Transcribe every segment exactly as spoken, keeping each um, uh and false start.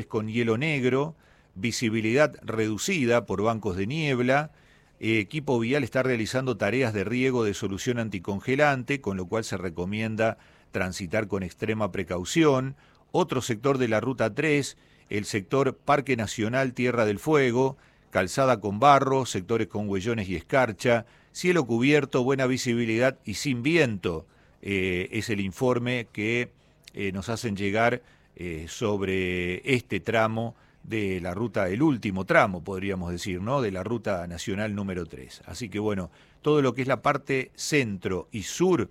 con hielo negro, visibilidad reducida por bancos de niebla. Eh, equipo vial está realizando tareas de riego de solución anticongelante, con lo cual se recomienda transitar con extrema precaución. Otro sector de la Ruta tres, el sector Parque Nacional Tierra del Fuego, calzada con barro, sectores con huellones y escarcha, cielo cubierto, buena visibilidad y sin viento. Eh, es el informe que eh, nos hacen llegar eh, sobre este tramo de la ruta, el último tramo, podríamos decir, ¿no?, de la Ruta Nacional número tres. Así que bueno, todo lo que es la parte centro y sur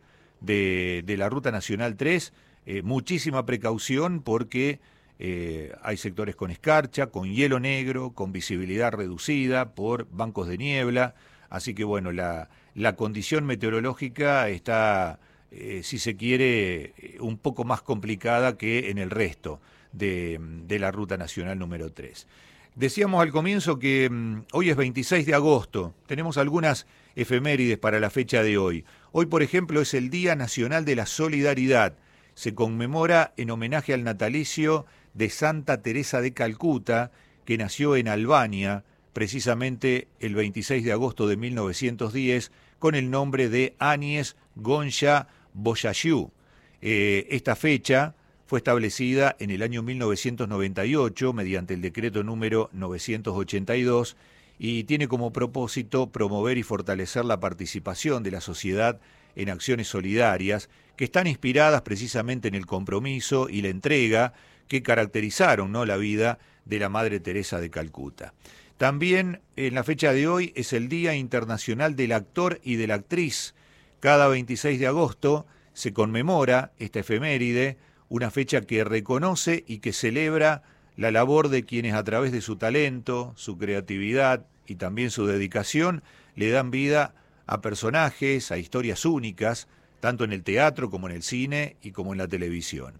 de, de la Ruta Nacional tres, eh, muchísima precaución porque eh, hay sectores con escarcha, con hielo negro, con visibilidad reducida por bancos de niebla. Así que bueno, la, la condición meteorológica está, eh, si se quiere, un poco más complicada que en el resto de, de la Ruta Nacional número tres. Decíamos al comienzo que um, hoy es veintiséis de agosto, tenemos algunas efemérides para la fecha de hoy. Hoy, por ejemplo, es el Día Nacional de la Solidaridad. Se conmemora en homenaje al natalicio de Santa Teresa de Calcuta, que nació en Albania, precisamente el veintiséis de agosto de mil novecientos diez, con el nombre de Agnes Gonja Boyashiu. Eh, esta fecha fue establecida en el año mil novecientos noventa y ocho mediante el decreto número novecientos ochenta y dos y tiene como propósito promover y fortalecer la participación de la sociedad en acciones solidarias que están inspiradas precisamente en el compromiso y la entrega que caracterizaron, ¿no?, la vida de la Madre Teresa de Calcuta. También en la fecha de hoy es el Día Internacional del Actor y de la Actriz. Cada veintiséis de agosto se conmemora esta efeméride, una fecha que reconoce y que celebra la labor de quienes a través de su talento, su creatividad y también su dedicación le dan vida a personajes, a historias únicas, tanto en el teatro como en el cine y como en la televisión.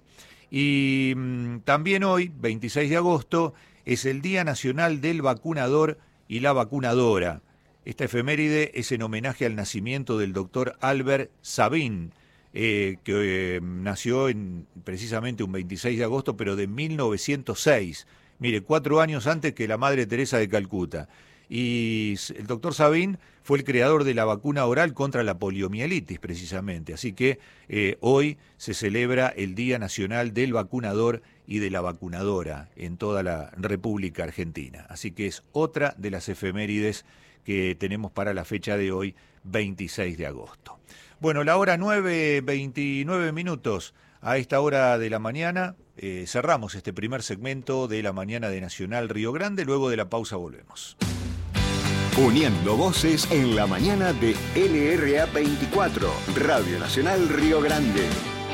Y mmm, también hoy, veintiséis de agosto, es el Día Nacional del Vacunador y la Vacunadora. Esta efeméride es en homenaje al nacimiento del doctor Albert Sabin, eh, que eh, nació en, precisamente un veintiséis de agosto, pero de mil novecientos seis. Mire, cuatro años antes que la Madre Teresa de Calcuta. Y el doctor Sabin fue el creador de la vacuna oral contra la poliomielitis, precisamente. Así que eh, hoy se celebra el Día Nacional del Vacunador y de la Vacunadora en toda la República Argentina. Así que es otra de las efemérides que tenemos para la fecha de hoy, veintiséis de agosto. Bueno, la hora nueve, veintinueve minutos. A esta hora de la mañana eh, cerramos este primer segmento de la mañana de Nacional Río Grande. Luego de la pausa volvemos. Uniendo voces en la mañana de L R A veinticuatro, Radio Nacional Río Grande.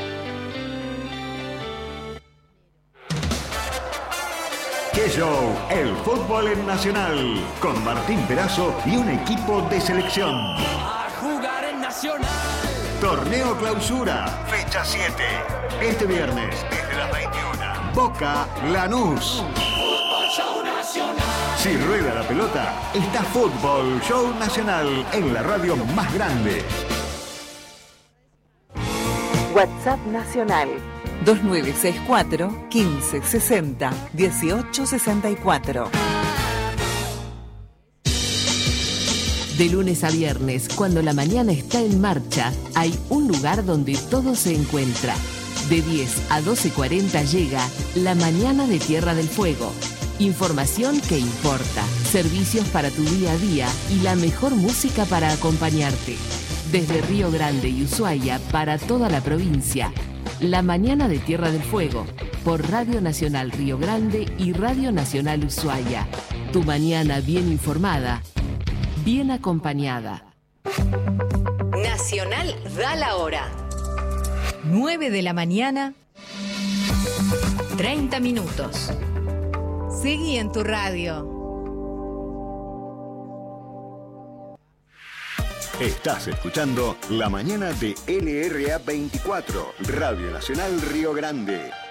¡Qué show! El fútbol en Nacional, con Martín Perazo y un equipo de selección. A jugar en Nacional. Torneo Clausura, fecha siete. Este viernes, desde las veintiuna. Boca Lanús. Fútbol Show Nacional. Si rueda la pelota, está Fútbol Show Nacional en la radio más grande. WhatsApp Nacional dos nueve seis cuatro, quince, sesenta, dieciocho sesenta y cuatro. De lunes a viernes, cuando la mañana está en marcha, hay un lugar donde todo se encuentra. De diez a doce cuarenta llega La Mañana de Tierra del Fuego. Información que importa, servicios para tu día a día y la mejor música para acompañarte. Desde Río Grande y Ushuaia para toda la provincia. La Mañana de Tierra del Fuego, por Radio Nacional Río Grande y Radio Nacional Ushuaia. Tu mañana bien informada, bien acompañada. Nacional da la hora. nueve de la mañana, treinta minutos. Seguí en tu radio. Estás escuchando La Mañana de L R A veinticuatro, Radio Nacional Río Grande.